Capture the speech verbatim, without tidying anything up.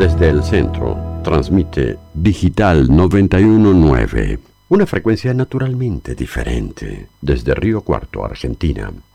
Desde el centro, transmite Digital noventa y uno punto nueve, una frecuencia naturalmente diferente, desde Río Cuarto, Argentina.